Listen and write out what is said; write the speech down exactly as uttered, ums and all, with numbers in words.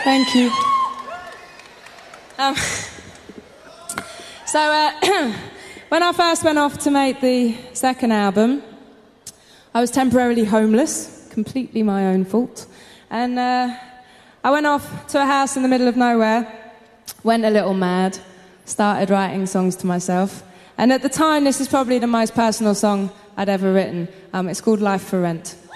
Thank you. Um, so, uh, when I first went off to make the second album, I was temporarily homeless, completely my own fault. And uh, I went off to a house in the middle of nowhere, went a little mad, started writing songs to myself. And at the time, this is probably the most personal song I'd ever written. Um, it's called Life for Rent.